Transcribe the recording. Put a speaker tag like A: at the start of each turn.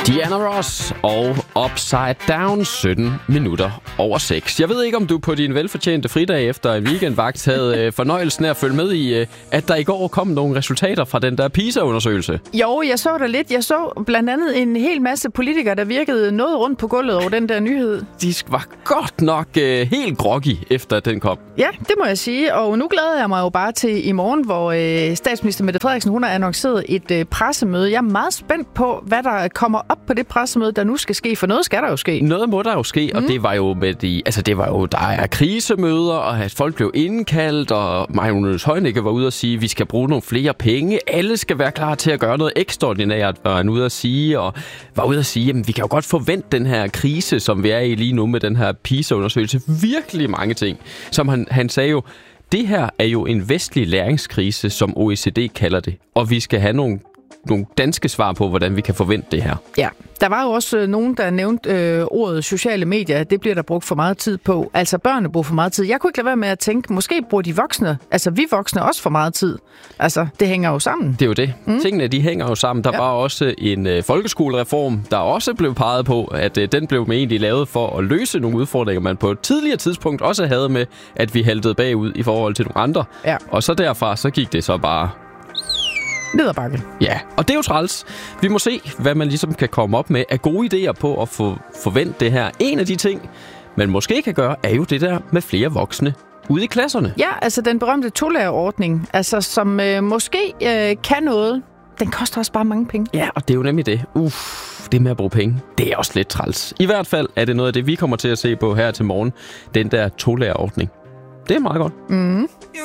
A: Diana Ross og Upside Down 17 minutter over 6. Jeg ved ikke, om du på din velfortjente fridag efter en weekendvagt havde fornøjelsen af at følge med i, at der i går kom nogle resultater fra den der PISA-undersøgelse.
B: Jo, jeg så der lidt. Jeg så blandt andet en hel masse politikere, der virkede noget rundt på gulvet over den der nyhed.
A: De var godt nok helt groggy, efter at den kom.
B: Ja, det må jeg sige. Og nu glæder jeg mig jo bare til i morgen, hvor statsminister Mette Frederiksen hun har annonceret et pressemøde. Jeg er meget spændt på, hvad der kommer op på det pressemøde, der nu skal ske, for noget skal der jo ske.
A: Noget må der jo ske, og det var jo med der er krisemøder, og at folk blev indkaldt, og Magnus Heunicke var ude at sige, at vi skal bruge nogle flere penge. Alle skal være klar til at gøre noget ekstraordinært, var han ude at sige, og var ude at sige, at vi kan jo godt forvente den her krise, som vi er i lige nu med den her PISA-undersøgelse. Virkelig mange ting. Som han sagde jo, det her er jo en vestlig læringskrise, som OECD kalder det, og vi skal have nogle danske svar på, hvordan vi kan forvente det her. Ja,
B: der var jo også nogen, der nævnte ordet sociale medier. Det bliver der brugt for meget tid på. Altså børnene bruger for meget tid. Jeg kunne ikke lade være med at tænke, måske bruger de voksne, altså vi voksne også for meget tid. Altså, det hænger jo sammen.
A: Det er jo det. Tingene, de hænger jo sammen. Der var også en folkeskolereform, der også blev peget på, at den blev egentlig lavet for at løse nogle udfordringer, man på et tidligere tidspunkt også havde med, at vi haltede bagud i forhold til nogle andre. Ja. Og så derfra, så gik det så bare
B: ned ad bakke.
A: Ja, og det er jo træls. Vi må se, hvad man ligesom kan komme op med af gode idéer på at forvente det her. En af de ting, man måske kan gøre, er jo det der med flere voksne ude i klasserne.
B: Ja, altså den berømte tolærerordning, altså som måske kan noget. Den koster også bare mange penge.
A: Ja, og det er jo nemlig det. Det med at bruge penge, det er også lidt træls. I hvert fald er det noget af det, vi kommer til at se på her til morgen. Den der tolærerordning. Det er meget godt.